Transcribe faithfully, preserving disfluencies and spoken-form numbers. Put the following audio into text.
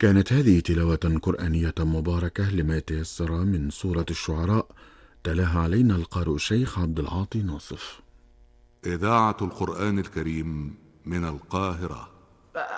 كانت هذه تلاوة قرآنية مباركة لما تيسر من سورة الشعراء، تلاها علينا القارئ الشيخ عبد العاطي ناصف. إذاعة القرآن الكريم من القاهرة.